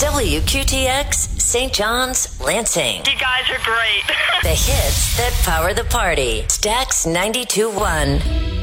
WQTX, St. John's, Lansing. You guys are great. The hits that power the party. Stax 92.1.